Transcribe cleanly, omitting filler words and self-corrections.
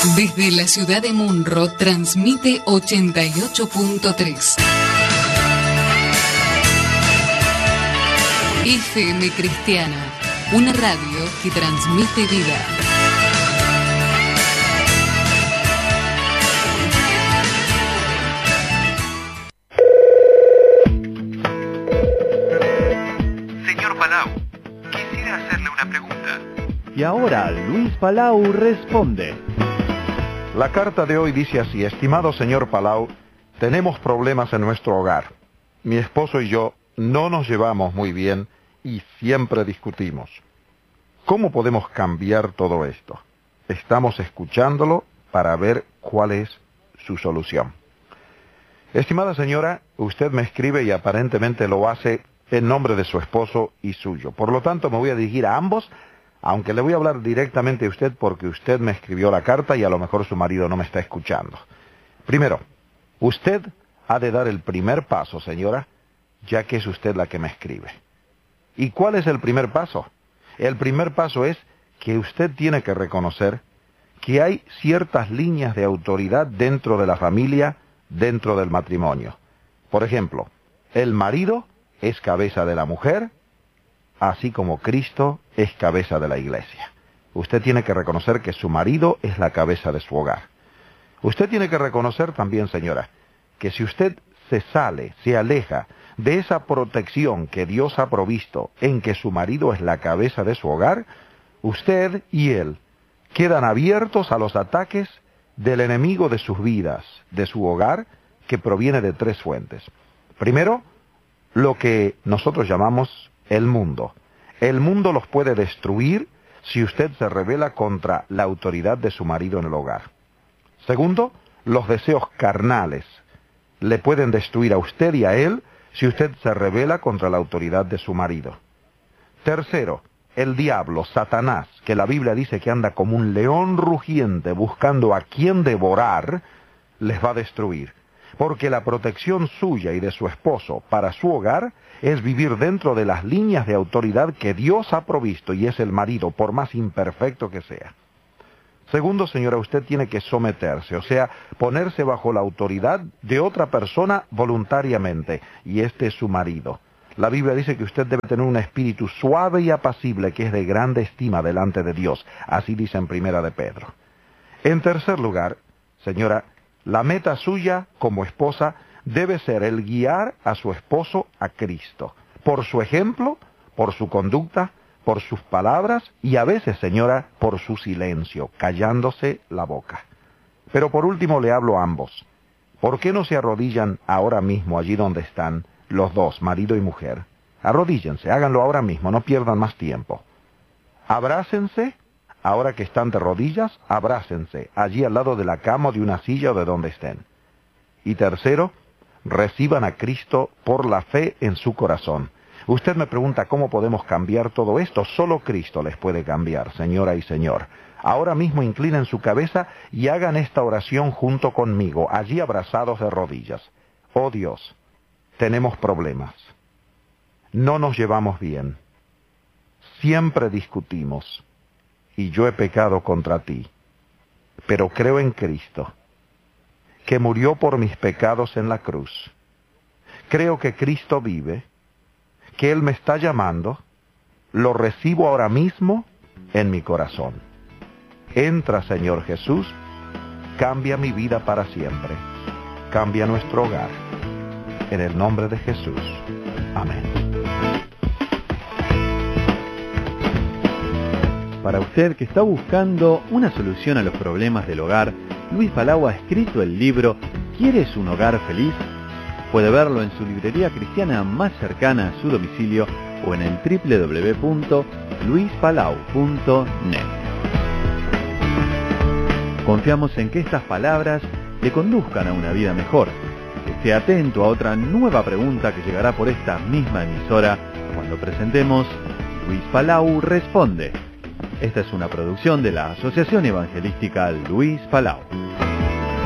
Desde la ciudad de Munro transmite 88.3. FM Cristiana, una radio que transmite vida. Señor Palau, quisiera hacerle una pregunta. Y ahora Luis Palau responde. La carta de hoy dice así: estimado señor Palau, tenemos problemas en nuestro hogar. Mi esposo y yo no nos llevamos muy bien y siempre discutimos. ¿Cómo podemos cambiar todo esto? Estamos escuchándolo para ver cuál es su solución. Estimada señora, usted me escribe y aparentemente lo hace en nombre de su esposo y suyo. Por lo tanto, me voy a dirigir a ambos, aunque le voy a hablar directamente a usted porque usted me escribió la carta y a lo mejor su marido no me está escuchando. Primero, usted ha de dar el primer paso, señora, ya que es usted la que me escribe. ¿Y cuál es el primer paso? El primer paso es que usted tiene que reconocer que hay ciertas líneas de autoridad dentro de la familia, dentro del matrimonio. Por ejemplo, el marido es cabeza de la mujer, así como Cristo es cabeza de la iglesia. Usted tiene que reconocer que su marido es la cabeza de su hogar. Usted tiene que reconocer también, señora, que si usted se sale, se aleja de esa protección que Dios ha provisto en que su marido es la cabeza de su hogar, usted y él quedan abiertos a los ataques del enemigo de sus vidas, de su hogar, que proviene de tres fuentes. Primero, lo que nosotros llamamos el mundo. El mundo los puede destruir si usted se rebela contra la autoridad de su marido en el hogar. Segundo, los deseos carnales le pueden destruir a usted y a él si usted se rebela contra la autoridad de su marido. Tercero, el diablo, Satanás, que la Biblia dice que anda como un león rugiente buscando a quien devorar, les va a destruir. Porque la protección suya y de su esposo para su hogar es vivir dentro de las líneas de autoridad que Dios ha provisto, y es el marido, por más imperfecto que sea. Segundo, señora, usted tiene que someterse, o sea, ponerse bajo la autoridad de otra persona voluntariamente, y este es su marido. La Biblia dice que usted debe tener un espíritu suave y apacible, que es de grande estima delante de Dios. Así dice en Primera de Pedro. En tercer lugar, señora, la meta suya como esposa debe ser el guiar a su esposo a Cristo, por su ejemplo, por su conducta, por sus palabras y a veces, señora, por su silencio, callándose la boca. Pero por último le hablo a ambos. ¿Por qué no se arrodillan ahora mismo allí donde están los dos, marido y mujer? Arrodíllense, háganlo ahora mismo, no pierdan más tiempo. Abrácense, ahora que están de rodillas, abrácense, allí al lado de la cama o de una silla o de donde estén. Y tercero, reciban a Cristo por la fe en su corazón. Usted me pregunta cómo podemos cambiar todo esto. Solo Cristo les puede cambiar, señora y señor. Ahora mismo inclinen su cabeza y hagan esta oración junto conmigo, allí abrazados de rodillas. Oh Dios, tenemos problemas. No nos llevamos bien. Siempre discutimos. Y yo he pecado contra ti. Pero creo en Cristo, que murió por mis pecados en la cruz. Creo que Cristo vive, que Él me está llamando, lo recibo ahora mismo en mi corazón. Entra, Señor Jesús, cambia mi vida para siempre, cambia nuestro hogar. En el nombre de Jesús. Amén. Para usted que está buscando una solución a los problemas del hogar, Luis Palau ha escrito el libro ¿Quieres un hogar feliz? Puede verlo en su librería cristiana más cercana a su domicilio o en el www.luispalau.net. Confiamos en que estas palabras le conduzcan a una vida mejor. Esté atento a otra nueva pregunta que llegará por esta misma emisora cuando presentemos Luis Palau Responde. Esta es una producción de la Asociación Evangelística Luis Palau.